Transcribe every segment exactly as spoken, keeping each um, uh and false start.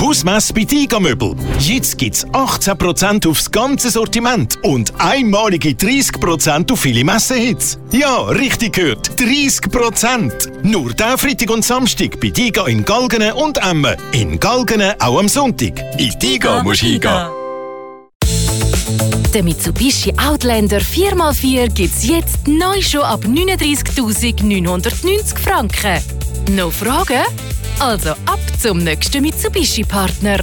Hausmesse bei Tiger-Möbel. Jetzt gibt's achtzehn Prozent aufs ganze Sortiment und einmalige dreißig Prozent auf viele Messehits. Ja, richtig gehört, dreißig Prozent. Nur der Freitag und Samstag bei Tiger in Galgenen und Emmen. In Galgenen auch am Sonntag. In Tiger musst du hingehen. Der Mitsubishi Outlander vier mal vier gibt es jetzt neu schon ab neununddreißigtausendneunhundertneunzig Franken. Noch Fragen? Also ab zum nächsten Mitsubishi-Partner.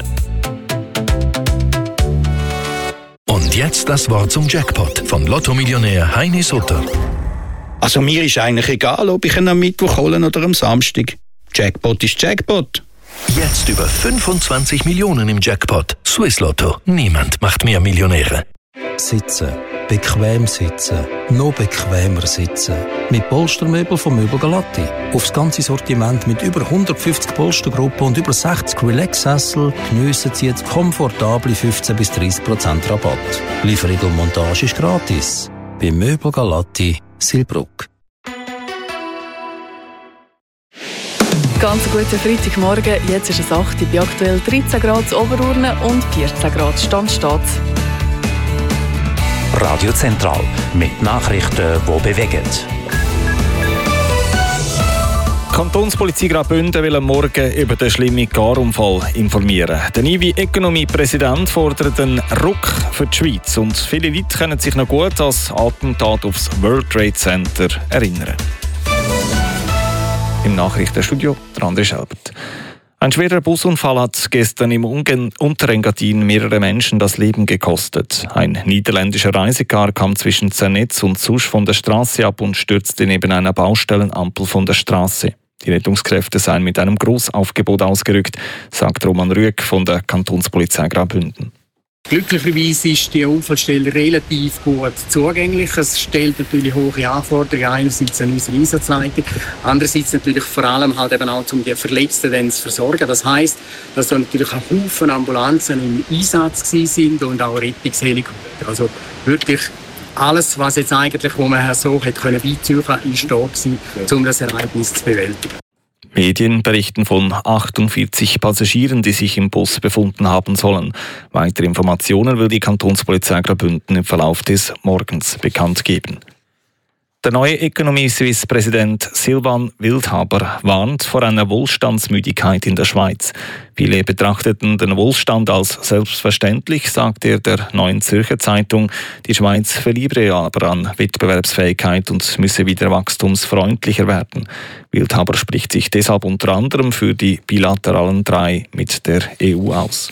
Und jetzt das Wort zum Jackpot von Lotto-Millionär Heini Sutter. Also mir ist eigentlich egal, ob ich ihn am Mittwoch hole oder am Samstag. Jackpot ist Jackpot. Jetzt über fünfundzwanzig Millionen im Jackpot. Swiss Lotto. Niemand macht mehr Millionäre. Sitzen. Bequem sitzen. Noch bequemer sitzen. Mit Polstermöbel von Möbel Galatti. Aufs ganze Sortiment mit über hundertfünfzig Polstergruppen und über sechzig Relax-Sessel geniessen Sie jetzt komfortable fünfzehn bis dreißig Prozent Rabatt. Lieferung und Montage ist gratis. Bei Möbel Galatti, Silbruck. Ganz guten Freitagmorgen. Jetzt ist es acht Uhr, bei aktuell dreizehn Grad Oberurne und vierzehn Grad Stand steht. Radio Zentral mit Nachrichten, die bewegen. Die Kantonspolizei Graubünden will am Morgen über den schlimmen Garunfall informieren. Der neue Ökonomiepräsident fordert einen Ruck für die Schweiz und viele Leute können sich noch gut an das Attentat aufs World Trade Center erinnern. Im Nachrichtenstudio der André Schelbert. Ein schwerer Busunfall hat gestern im Unterengadin mehrere Menschen das Leben gekostet. Ein niederländischer Reisecar kam zwischen Zernetz und Susch von der Straße ab und stürzte neben einer Baustellenampel von der Straße. Die Rettungskräfte seien mit einem Großaufgebot ausgerückt, sagt Roman Rüegg von der Kantonspolizei Graubünden. Glücklicherweise ist die Unfallstelle relativ gut zugänglich. Es stellt natürlich hohe Anforderungen einerseits an unsere Einsatzleitung, andererseits natürlich vor allem halt eben auch, um die Verletzten dann zu versorgen. Das heisst, dass da natürlich ein Haufen Ambulanzen im Einsatz sind und auch Rettungshelikopter. Also wirklich alles, was jetzt eigentlich, wo man so hätte können beiziehen können, ist da gewesen, um das Ereignis zu bewältigen. Medien berichten von achtundvierzig Passagieren, die sich im Bus befunden haben sollen. Weitere Informationen will die Kantonspolizei Graubünden im Verlauf des Morgens bekannt geben. Der neue Economy-Suisse-Präsident Sylvain Wildhaber warnt vor einer Wohlstandsmüdigkeit in der Schweiz. Viele betrachteten den Wohlstand als selbstverständlich, sagt er der Neuen Zürcher Zeitung. Die Schweiz verliere aber an Wettbewerbsfähigkeit und müsse wieder wachstumsfreundlicher werden. Wildhaber spricht sich deshalb unter anderem für die bilateralen drei mit der E U aus.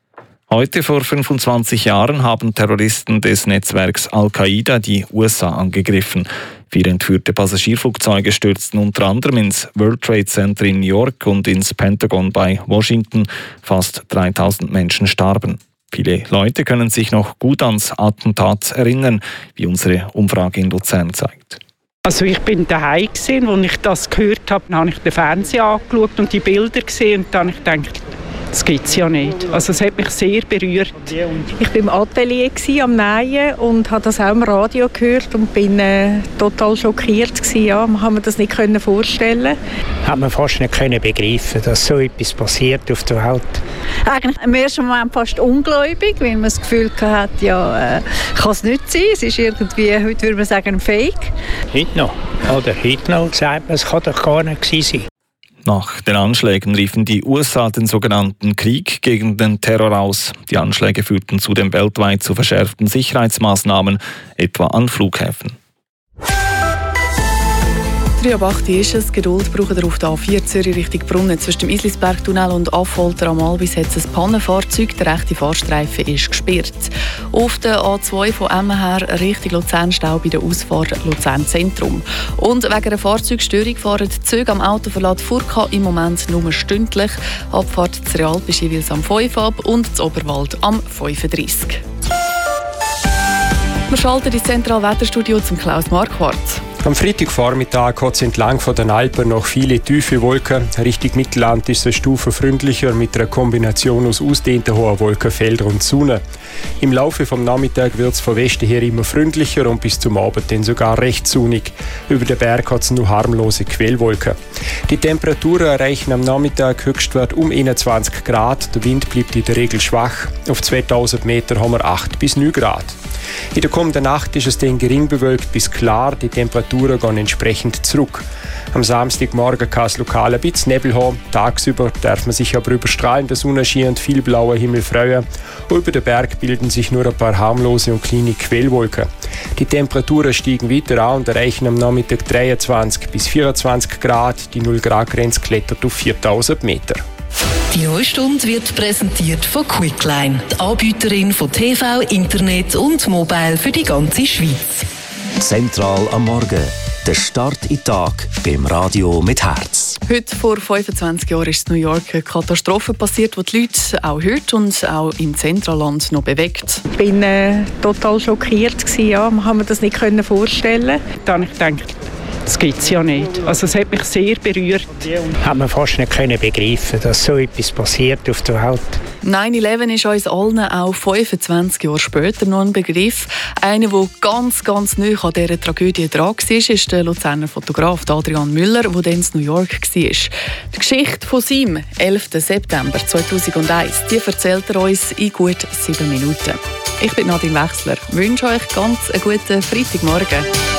Heute vor fünfundzwanzig Jahren haben Terroristen des Netzwerks Al-Qaida die U S A angegriffen. Vier entführte Passagierflugzeuge stürzten unter anderem ins World Trade Center in New York und ins Pentagon bei Washington. Fast dreitausend Menschen starben. Viele Leute können sich noch gut ans Attentat erinnern, wie unsere Umfrage in Luzern zeigt. Also ich bin daheim gesehen, als ich das gehört habe, habe ich den Fernseher angeschaut und die Bilder gesehen und dann habe ich gedacht, das gibt es ja nicht. Also es hat mich sehr berührt. Ich war im Atelier am Nähen und habe das auch im Radio gehört und bin äh, total schockiert gewesen. Ja, man kann mir das nicht vorstellen. Hat man fast nicht können begreifen, dass so etwas passiert auf der Welt. Eigentlich im ersten Moment fast ungläubig, weil man das Gefühl hatte, ja, äh, kann es nicht sein. Es ist irgendwie, heute würde man sagen, ein Fake. Heute noch. Oder heute noch sagt man, es kann doch gar nicht sein. Nach den Anschlägen riefen die U S A den sogenannten Krieg gegen den Terror aus. Die Anschläge führten zudem weltweit zu verschärften Sicherheitsmaßnahmen, etwa an Flughäfen. drei Uhr acht ist es. Geduld braucht ihr auf der A vier Zürich Richtung Brunnen. Zwischen dem Islisbergtunnel und Affolter am Albis hat es ein Pannenfahrzeug. Der rechte Fahrstreifen ist gesperrt. Auf der A zwei von Emmen her Richtung Luzern-Stau bei der Ausfahrt Luzern Zentrum. Und wegen einer Fahrzeugstörung fahren die Züge am Autoverlad Furka im Moment nur stündlich. Abfahrt zu Realp ist jeweils am fünf ab und das Oberwald am fünfunddreißig. Wir schalten ins Zentralwetterstudio zum Klaus Marquardt. Am Freitagvormittag hat es entlang von den Alpen noch viele tiefe Wolken. Richtung Mittelland ist es eine Stufe freundlicher mit einer Kombination aus ausdehnten hohen Wolkenfeldern und Sonne. Im Laufe vom Nachmittag wird es von Westen her immer freundlicher und bis zum Abend dann sogar recht sonnig. Über den Berg hat es nur harmlose Quellwolken. Die Temperaturen erreichen am Nachmittag Höchstwert um einundzwanzig Grad. Der Wind bleibt in der Regel schwach. Auf zweitausend Meter haben wir acht bis neun Grad. In der kommenden Nacht ist es dann gering bewölkt bis klar. Die Temperaturen gehen entsprechend zurück. Am Samstagmorgen kann es lokal ein bisschen Nebel haben. Tagsüber darf man sich aber über strahlender Sonnenschein und viel blauer Himmel freuen. Und über den Berg bilden sich nur ein paar harmlose und kleine Quellwolken. Die Temperaturen steigen weiter an und erreichen am Nachmittag dreiundzwanzig bis vierundzwanzig Grad. Die null Grad Grenze klettert auf viertausend Meter. Die neue Stunde wird präsentiert von Quickline, die Anbieterin von T V, Internet und Mobile für die ganze Schweiz. Zentral am Morgen. Der Start in den Tag beim Radio mit Herz. Heute vor fünfundzwanzig Jahren ist in New York eine Katastrophe passiert, die die Leute auch heute und auch im Zentralland noch bewegt. Ich war äh, total schockiert. Gewesen, ja. Man kann mir das nicht vorstellen. Da habe ich gedacht, das gibt es ja nicht. Also es hat mich sehr berührt. Hat man fast nicht können begreifen, dass so etwas passiert auf der Welt. neun elf ist uns allen auch fünfundzwanzig Jahre später noch ein Begriff. Einer, der ganz, ganz nahe an dieser Tragödie dran war, ist der Luzerner Fotograf Adrian Müller, der dann in New York war. Die Geschichte von seinem elften September zweitausendeins, die erzählt er uns in gut sieben Minuten. Ich bin Nadine Wechsler. Ich wünsche euch ganz einen guten Freitagmorgen.